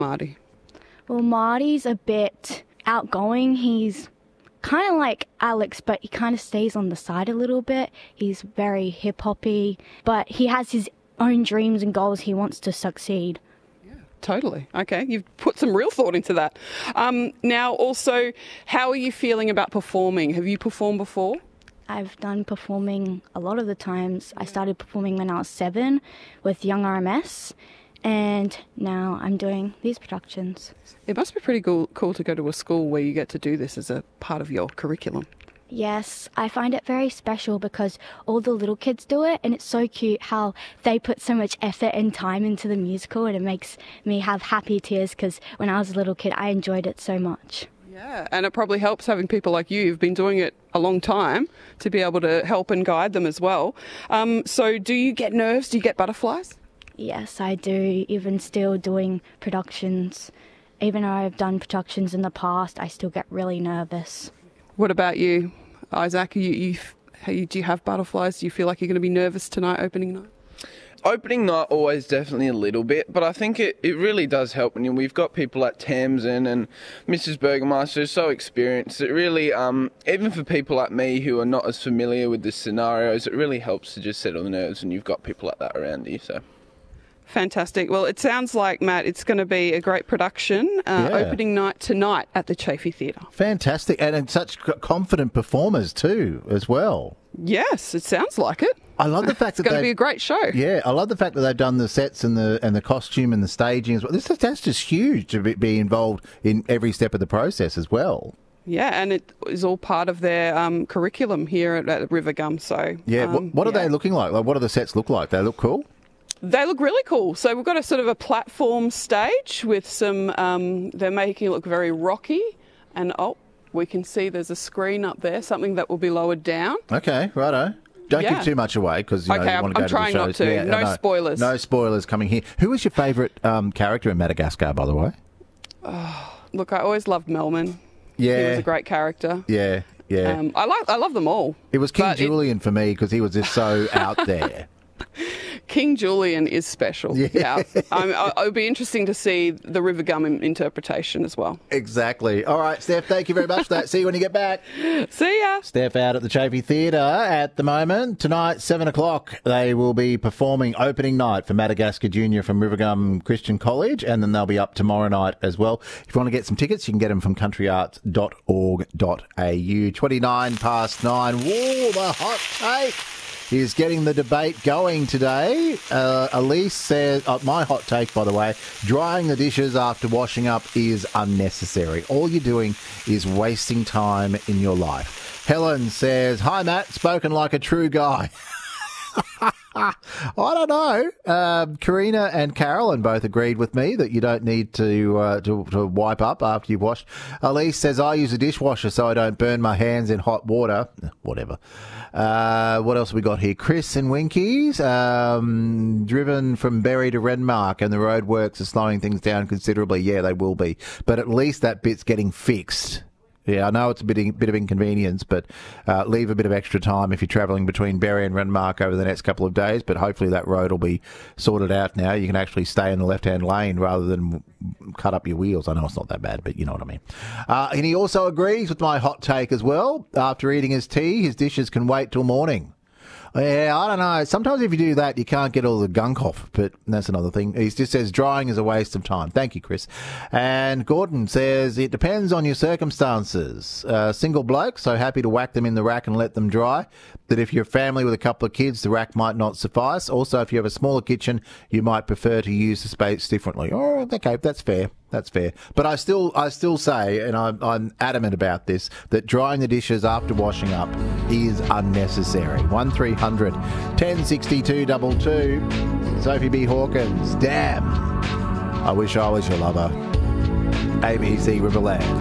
Marty? Well, Marty's a bit outgoing. He's kind of like Alex, but he kind of stays on the side a little bit. He's very hip-hoppy, but he has his own dreams and goals. He wants to succeed. Totally. Okay, you've put some real thought into that. Now, also, how are you feeling about performing? Have you performed before? I've done performing a lot of the times. I started performing when I was 7 with Young RMS, and now I'm doing these productions. It must be pretty cool to go to a school where you get to do this as a part of your curriculum. Yes, I find it very special because all the little kids do it, and it's so cute how they put so much effort and time into the musical, and it makes me have happy tears because when I was a little kid, I enjoyed it so much. Yeah, and it probably helps having people like you who've been doing it a long time to be able to help and guide them as well. So do you get nerves? Do you get butterflies? Yes, I do. Even still doing productions, even though I've done productions in the past, I still get really nervous. What about you, Isaac? Do you have butterflies? Do you feel like you're going to be nervous tonight, opening night? Opening night, always definitely a little bit, but I think it really does help when we've got people like Tamsin and Mrs. Burgermeister so experienced. It really, even for people like me who are not as familiar with the scenarios, it really helps to just settle the nerves when you've got people like that around you. So. Fantastic. Well, it sounds like, Matt, it's going to be a great production. Opening night tonight at the Chaffey Theatre. Fantastic. And such confident performers too, as well. Yes, it sounds like it. I love the fact that it's going to be a great show. Yeah, I love the fact that they've done the sets and the costume and the staging as well. That's just huge to be involved in every step of the process as well. Yeah, and it is all part of their curriculum here at River Gum. So yeah, what are they looking like? What do the sets look like? They look cool? They look really cool. So we've got a sort of a platform stage with some, they're making it look very rocky. And we can see there's a screen up there, something that will be lowered down. Okay, righto. Don't give too much away because you want to go to the shows. I'm trying not to. Yeah, no spoilers. No spoilers coming here. Who was your favourite character in Madagascar, by the way? Look, I always loved Melman. Yeah. He was a great character. Yeah, yeah. I love them all. It was King Julian for me because he was just so out there. King Julian is special. Yeah. It would be interesting to see the River Gum interpretation as well. Exactly. All right, Steph, thank you very much for that. See you when you get back. See ya. Steph out at the Chaffey Theatre at the moment. Tonight, 7 o'clock, they will be performing opening night for Madagascar Junior from River Gum Christian College, and then they'll be up tomorrow night as well. If you want to get some tickets, you can get them from countryarts.org.au. 29 past 9. Whoa, the hot take is getting the debate going today. Elise says, my hot take, by the way, drying the dishes after washing up is unnecessary. All you're doing is wasting time in your life. Helen says, hi, Matt, spoken like a true guy. I don't know. Karina and Carolyn both agreed with me that you don't need to wipe up after you've washed. Elise says, I use a dishwasher so I don't burn my hands in hot water. Whatever. What else have we got here? Chris and Winkies, driven from Berry to Renmark, and the roadworks are slowing things down considerably. Yeah, they will be. But at least that bit's getting fixed. Yeah, I know it's a bit of inconvenience, but leave a bit of extra time if you're travelling between Berry and Renmark over the next couple of days. But hopefully that road will be sorted out now. You can actually stay in the left-hand lane rather than cut up your wheels. I know it's not that bad, but you know what I mean. And he also agrees with my hot take as well. After eating his tea, his dishes can wait till morning. Yeah, I don't know. Sometimes if you do that, you can't get all the gunk off, but that's another thing. He just says drying is a waste of time. Thank you, Chris. And Gordon says it depends on your circumstances. Single bloke, so happy to whack them in the rack and let them dry. That if you're a family with a couple of kids, the rack might not suffice. Also, if you have a smaller kitchen, you might prefer to use the space differently. Oh, okay, that's fair. That's fair. But I still say, and I'm adamant about this, that drying the dishes after washing up is unnecessary. 1300 1062 22. Sophie B. Hawkins. Damn. I wish I was your lover. ABC Riverland.